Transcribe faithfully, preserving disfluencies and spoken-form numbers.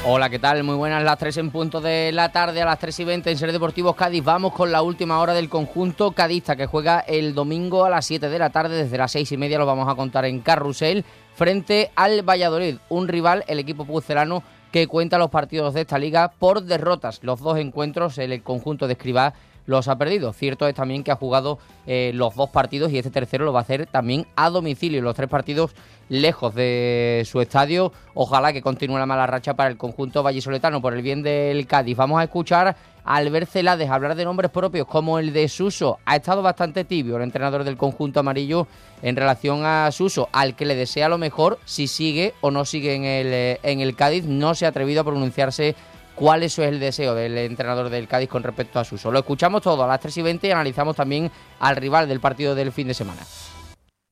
Hola, ¿qué tal? Muy buenas, las tres en punto de la tarde, a las tres y veinte en Ser Deportivos Cádiz. Vamos con la última hora del conjunto cadista que juega el domingo a las siete de la tarde. Desde las seis y media lo vamos a contar en Carrusel frente al Valladolid, un rival, el equipo pucelano, que cuenta los partidos de esta liga por derrotas. Los dos encuentros el conjunto de Escribá los ha perdido. Cierto es también que ha jugado eh, los dos partidos y este tercero lo va a hacer también a domicilio. Los tres partidos lejos de su estadio. Ojalá que continúe la mala racha para el conjunto vallisoletano por el bien del Cádiz. Vamos a escuchar a Albert Celades hablar de nombres propios como el de Suso. Ha estado bastante tibio el entrenador del conjunto amarillo en relación a Suso, al que le desea lo mejor si sigue o no sigue en el, en el Cádiz. No se ha atrevido a pronunciarse cuál es el deseo del entrenador del Cádiz con respecto a Suso. Lo escuchamos todo a las tres y veinte y analizamos también al rival del partido del fin de semana.